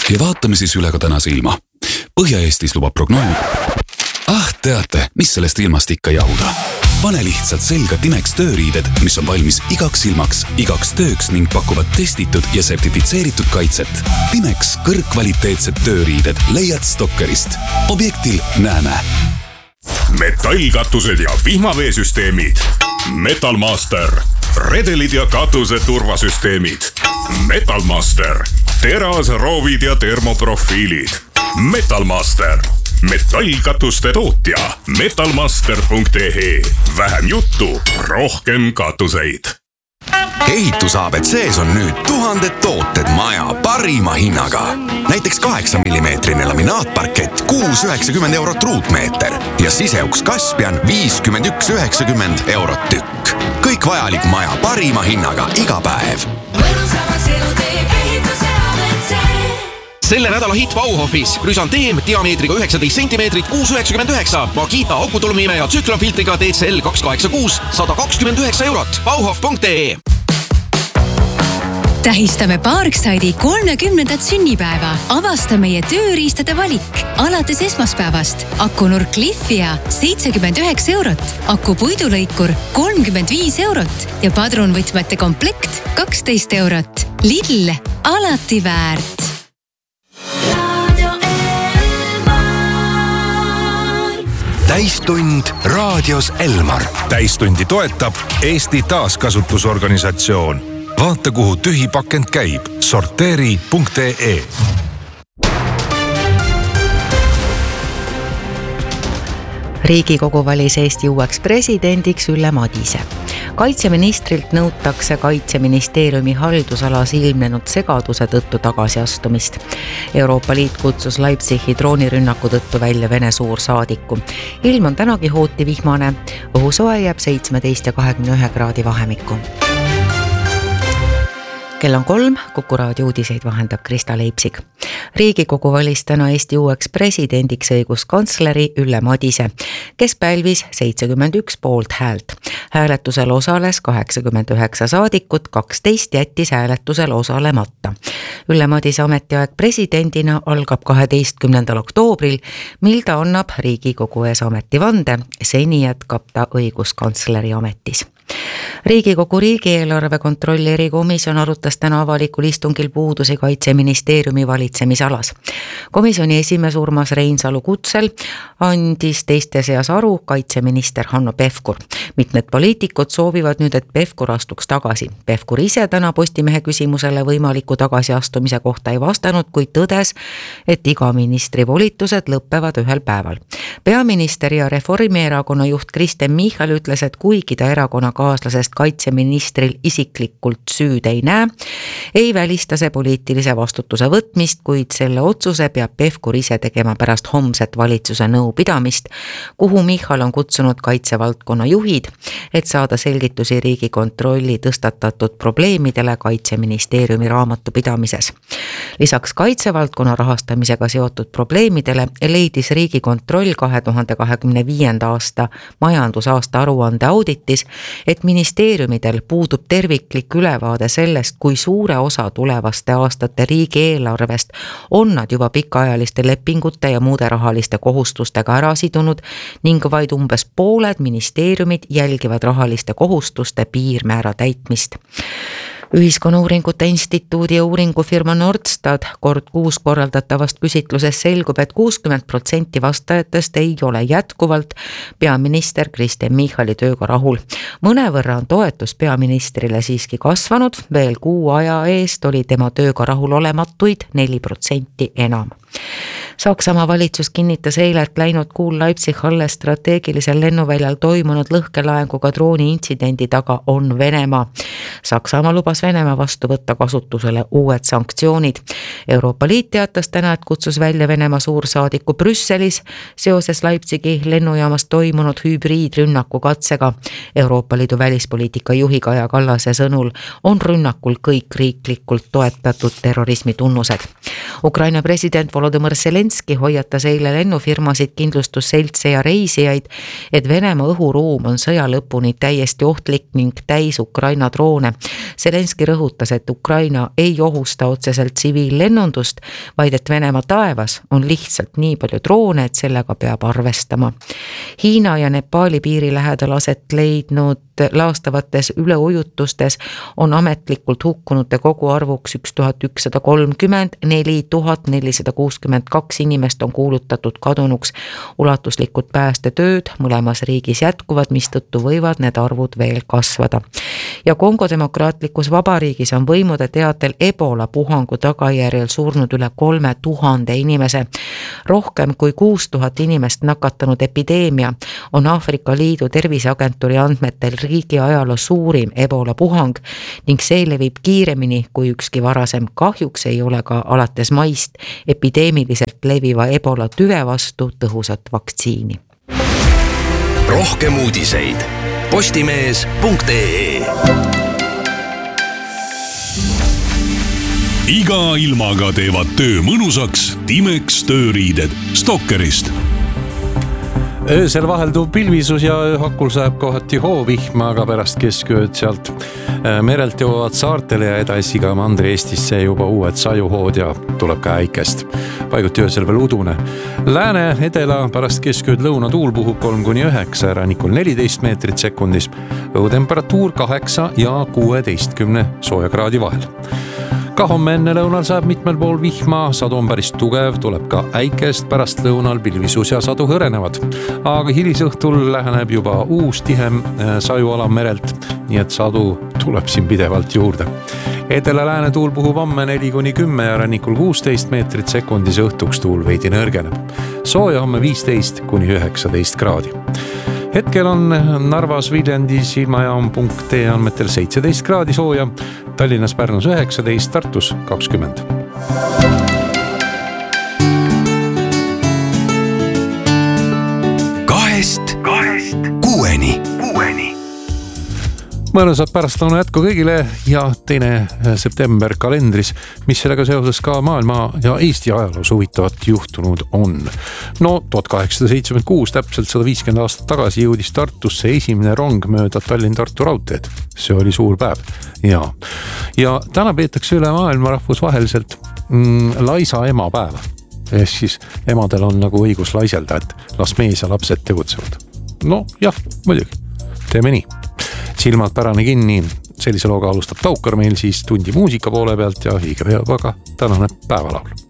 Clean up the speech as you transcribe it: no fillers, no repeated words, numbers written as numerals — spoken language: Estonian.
Ja vaatame siis üle ka tänase ilma. Põhja-Eestis lubab prognoos. Teate, mis sellest ilmast ikka jahuda? Pane lihtsalt selga Timex tööriided, mis on valmis igaks ilmaks, igaks tööks ning pakuvad testitud ja sertifitseeritud kaitset. Timex kõrgkvaliteetsed tööriided leiad Stokkerist. Objektil näeme. Metallkatused ja vihmaveesüsteemid. Metalmaster. Redelid ja katuse turvasüsteemid. Metalmaster. Teras, roovid ja termoprofiilid. Metalmaster. Metallkatuste tootja. Metalmaster.ee. Vähem juttu, rohkem katuseid. Ehitus ABCs on nüüd 1000 tooted maja parima hinnaga. Näiteks 8 mm laminaatparkett 6,90 eurot ruutmeeter ja siseuks Kaspian 51,90 eurot tükk. Kõik vajalik maja parima hinnaga iga päev. Selle nädala hit Bauhofis Chrysantheme diameetriga 19 cm 6,99, Makita akutulmime ja tsüklonfiltriga TCL 286 129 eurot. Bauhof.ee. Tähistame Parkside'i 30. sünnipäeva. Avasta meie tööriistade valik. Alates esmaspäevast akunurk Lifia 79 eurot, aku puidulõikur 35 eurot ja padrunvõtmete komplekt 12 eurot. Lidl, alati väärt. Täistund raadios Elmar. Täistundi toetab Eesti taaskasutusorganisatsioon. Vaata, kuhu tühi pakend käib. Sorteeri.ee. Riigikogu valis Eesti uueks presidendiks Ülle Madise. Kaitseministrilt nõutakse Kaitseministeeriumi haldusalas ilmnenud segaduse tõttu tagasiastumist. Euroopa Liit kutsus Leipzigi droonirünnaku tõttu välja Vene suursaadiku. Ilm on tänagi hooti vihmane, õhusoe jääb 17 ja 21 kraadi vahemikku. Kell on 3, Kuku raadio uudiseid vahendab Krista Leipzig. Riigikogu valis täna Eesti uueks presidendiks õiguskantsleri Ülle Madise, kes pälvis 71 poolt häält. Hääletusel osales 89 saadikut, 12 jättis hääletusel osalemata. Ülle Madise ametiaeg presidendina algab 12. oktoobril, mil ta annab Riigikogu ees ametivande. Seni jätkab ta õiguskantsleri ametis. Riigikogu riigieelarve kontrolli erikomisjon arutas täna avalikul istungil puudusi Kaitseministeeriumi valitsemisalas. Komisjoni esimees Urmas Reinsalu kutsel andis teiste seas aru kaitseminister Hanno Pevkur. Mitmed poliitikud soovivad nüüd, et Pevkur astuks tagasi. Pevkur ise täna Postimehe küsimusele võimaliku tagasiastumise kohta ei vastanud, kuid tõdes, et iga ministri volitused lõppevad ühel päeval. Peaminister ja Reformierakonna juht Kristen Michal ütles, et kuigi ta erakonnakaaslasest kaitseministril isiklikult süüd ei näe, ei välista see poliitilise vastutuse võtmist, kuid selle otsuse peab Pevkur ise tegema pärast homset valitsuse nõupidamist, kuhu Michal on kutsunud kaitsevaldkonna juhid, et saada selgitusi Riigikontrolli tõstatatud probleemidele Kaitseministeeriumi raamatupidamises. Lisaks kaitsevaldkonna rahastamisega seotud probleemidele leidis Riigikontroll 2025. aasta majandusaasta aruande auditis, et ministeeriumidel puudub terviklik ülevaade sellest, kui suure osa tulevaste aastate riigieelarvest on nad juba pikaajaliste lepingute ja muude rahaliste kohustustega ära sidunud ning vaid umbes pooled ministeeriumid jälgivad rahaliste kohustuste piirmäära täitmist. Ühiskonnauuringute instituudi ja uuringufirma Nordstat kord 6 korraldatavast küsitluses selgub, et 60% vastajatest ei ole jätkuvalt peaminister Kristen Michali tööga rahul. Mõnevõrra on toetus peaministrile siiski kasvanud, veel kuu aja eest oli tema tööga rahulolematuid 4% enam. Saksamaa valitsus kinnitas eile, et läinud kuul Leipzig-Halle strateegilisel lennuväljal toimunud lõhkelaenguga drooni intsidendi taga on Venemaa. Saksamaa lubas Venemaa vastu võtta kasutusele uued sanktsioonid. Euroopa Liit teatas täna, et kutsus välja Venemaa suursaadiku Brüsselis seoses Leipzigi lennujaamas toimunud hübriidrünnaku katsega. Euroopa Liidu välispoliitika juhi Kaja Kallase sõnul on rünnakul kõik riiklikult toetatud terrorismi tunnused. Ukraina president Volodõmõr Zelenski hoiatas eile lennufirmasid, kindlustusseltse ja reisijaid, et Venemaa õhuruum on sõja lõpuni täiesti ohtlik ning täis Ukraina droone. Zelenski rõhutas, et Ukraina ei ohusta otseselt tsiviillennundust, vaid et Venemaa taevas on lihtsalt nii palju droone, et sellega peab arvestama. Hiina ja Nepaali piiri lähedal aset leidnud laastavates üleujutustes on ametlikult hukkunute koguarvuks 1130, 4462 inimest on kuulutatud kadunuks. Ulatuslikud päästetööd mõlemas riigis jätkuvad, mistõttu võivad need arvud veel kasvada. Ja Kongo demokraatlikus vabariigis on võimude teatel Ebola puhangu tagajärjel surnud üle 3000 inimese. Rohkem kui 6000 inimest nakatanud epideemia on Aafrika Liidu terviseagentuuri andmetel riigi ajaloo suurim Ebola puhang ning see levib kiiremini kui ükski varasem. Kahjuks ei ole ka alates maist epideemiliselt leviva Ebola tüve vastu tõhusat vaktsiini. Rohkem uudiseid postimees.ee. Iga ilmaga teevad töö mõnusaks Timex tööriided Stokkerist. Öösel vahelduv pilvisus ja ööhakul saab kohati hoovihm, aga pärast keskööd sealt merelt jõuavad saartele ja edasi ka Mandri-Eestisse juba uued sajuhood ja tuleb ka äikest. Paiguti öösel veel udune. Lääne, edela, pärast keskööd lõunatuul puhub 3-9, rannikul 14 meetrit sekundis. Õhutemperatuur 8 ja 16 sooja kraadi vahel. Ka homme enne lõunal saab mitmel pool vihma, sadu on päris tugev, tuleb ka äikest, pärast lõunal pilvisus ja sadu hõrenevad. Aga hilisõhtul läheneb juba uus tihem sajuala merelt, nii et sadu tuleb siin pidevalt juurde. Edela lääne tuul puhub homme 4-10 ja rannikul 16 meetrit sekundis, õhtuks tuul veidi nõrgeneb. Sooja homme 15-19 kraadi. Hetkel on Narvas, Viljandis, ilmajaam.ee andmetel 17 kraadi sooja, Tallinnas, Pärnus 19, Tartus 20. Kahest kuueni. Mõnusat pärastlõuna jätku kõigile ja 2. september kalendris, mis sellega seoses ka maailma ja Eesti ajaloos huvitavat juhtunud on. No 1876, täpselt 150 aastat tagasi jõudis Tartusse esimene rong mööda Tallinn-Tartu raudteed. See oli suur päev. Ja täna peetakse üle maailma rahvusvaheliselt laisa emapäeva. Siis emadel on nagu õigus laiselda, et las mees ja lapsed tegutsevad. No jah, muidugi, teeme nii. Silmad pärane kinni, sellise looga alustab Taukar meil siis tundi muusika poole pealt ja hiige peab aga tänane päevalaul.